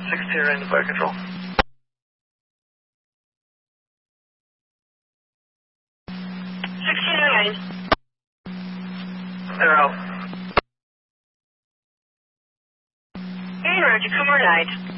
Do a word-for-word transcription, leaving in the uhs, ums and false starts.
sixteen in flight control. sixteen oh nine. They're out. Hey, Roger, come on night.